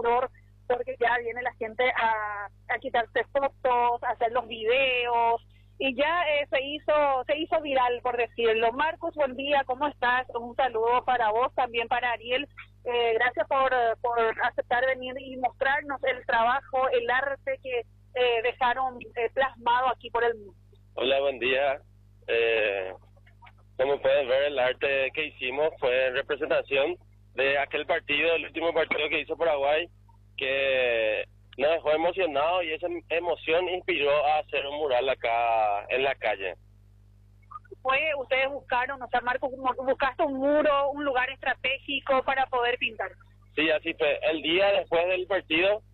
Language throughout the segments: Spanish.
furor porque ya viene la gente a quitarse fotos, a hacer los videos y ya se hizo viral, por decirlo. Marcos, buen día, ¿cómo estás? Un saludo para vos, también para Ariel. Gracias por aceptar venir y mostrarnos el trabajo, el arte que dejaron plasmado aquí por el mundo. Hola, buen día. Como pueden ver, el arte que hicimos fue en representación de aquel partido, el último partido que hizo Paraguay, que nos dejó emocionados y esa emoción inspiró a hacer un mural acá en la calle. Ustedes buscaron, o sea, Marcos, buscaste un muro, un lugar estratégico para poder pintar. Sí, así fue. El día después del partido,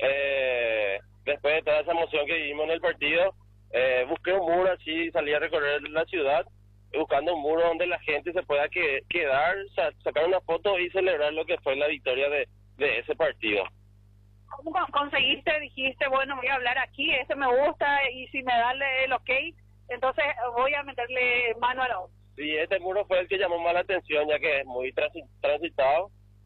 después de toda esa emoción que vivimos en el partido, busqué un muro así, salí a recorrer la ciudad, buscando un muro donde la gente se pueda quedar, sacar una foto y celebrar lo que fue la victoria de ese partido. ¿Cómo conseguiste? Dijiste, bueno, voy a hablar aquí, me gusta, y si me da el ok, entonces voy a meterle mano a la obra. Sí, este muro fue el que llamó más la atención, ya que es muy transitado,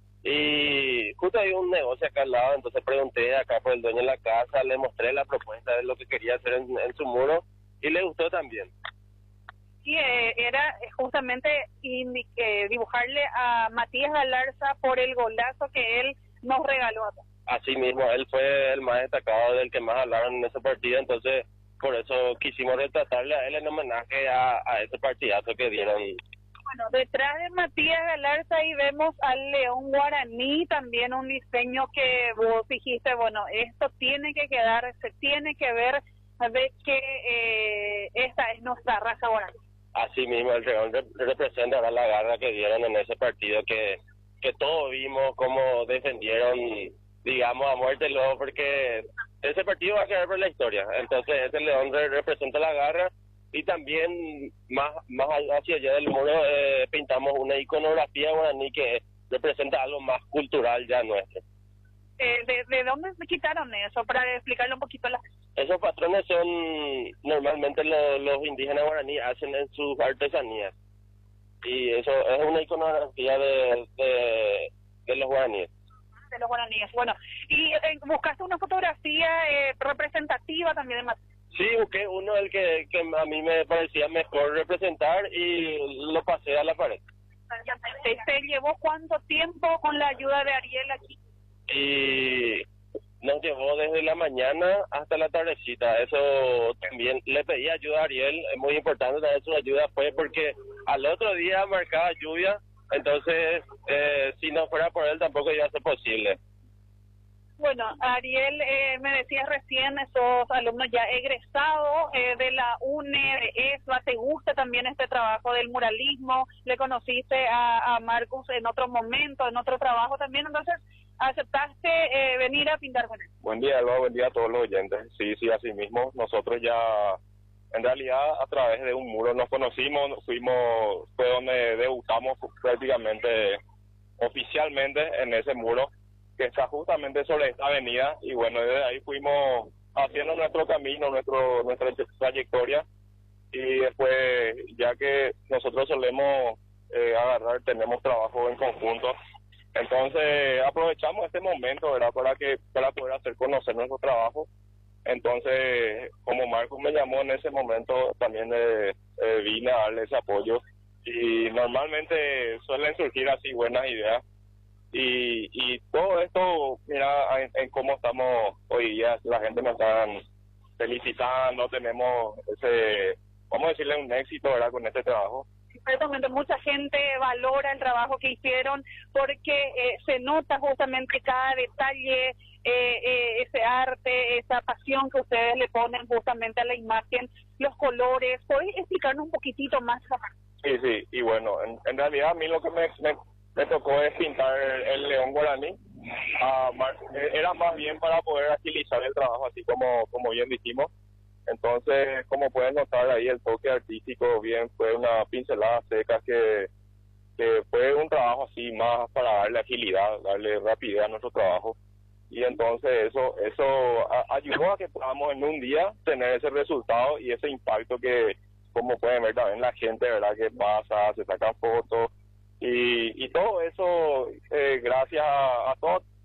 y justo hay un negocio acá al lado, entonces pregunté acá por el dueño de la casa, le mostré la propuesta de lo que quería hacer en su muro, y le gustó también. Sí, era justamente dibujarle a Matías Galarza por el golazo que él nos regaló acá. Así mismo, él fue el más destacado, del que más hablaron en ese partido, entonces por eso quisimos retratarle a él en homenaje a ese partidazo que dieron. Bueno, detrás de Matías Galarza ahí vemos al León Guaraní, también un diseño que vos dijiste, bueno, esto tiene que quedar, se tiene que ver de que esta es nuestra raza guaraní. Así mismo, el León representa ahora la garra que dieron en ese partido, que todos vimos cómo defendieron, digamos, a muerte luego, porque ese partido va a quedar por la historia. Entonces ese León representa la garra, y también más hacia allá del muro pintamos una iconografía guaraní que representa algo más cultural ya nuestro. ¿De dónde se quitaron eso? Para explicarle un poquito Esos patrones son normalmente los indígenas guaraní hacen en sus artesanías, y eso es una iconografía de los guaraníes. De los guaraníes, bueno. ¿Y buscaste una fotografía representativa también de Matías? Sí, busqué uno del que a mí me parecía mejor representar y lo pasé a la pared. ¿Te llevó cuánto tiempo con la ayuda de Ariel aquí? Y nos llevó desde la mañana hasta la tardecita. Eso también le pedí ayuda a Ariel, es muy importante también su ayuda, fue porque al otro día marcaba lluvia, entonces si no fuera por él tampoco iba a ser posible. Bueno, Ariel, me decías recién, esos alumnos ya egresados de la UNE, de ESBA, ¿te gusta también este trabajo del muralismo? ¿Le conociste a Marcos en otro momento, en otro trabajo también? Entonces, ¿aceptaste venir a pintar con él? Buen día, Alba, buen día a todos los oyentes. Sí, así mismo. Nosotros ya, en realidad, a través de un muro nos conocimos, fue donde debutamos prácticamente oficialmente en ese muro, que está justamente sobre esta avenida, y bueno, desde ahí fuimos haciendo nuestro camino, nuestra trayectoria, y después, ya que nosotros solemos tenemos trabajo en conjunto, entonces aprovechamos este momento, ¿verdad?, para poder hacer conocer nuestro trabajo. Entonces, como Marcos me llamó en ese momento, también vine a darle ese apoyo, y normalmente suelen surgir así buenas ideas. Y todo esto, mira, en cómo estamos hoy día, la gente nos está felicitando, tenemos vamos a decirle, un éxito, ¿verdad?, con este trabajo. Exactamente, mucha gente valora el trabajo que hicieron porque se nota justamente cada detalle, ese arte, esa pasión que ustedes le ponen justamente a la imagen, los colores. ¿Podés explicarnos un poquitito más? Sí, y bueno, en realidad a mí lo que me tocó es pintar el León Guaraní. Era más bien para poder agilizar el trabajo, así como bien dijimos. Entonces, como pueden notar ahí, el toque artístico bien fue una pincelada seca que fue un trabajo así más para darle agilidad, darle rapidez a nuestro trabajo. Y entonces eso ayudó a que podamos en un día tener ese resultado y ese impacto que, como pueden ver también la gente, ¿verdad?, que pasa, se sacan fotos, y todo eso gracias a todos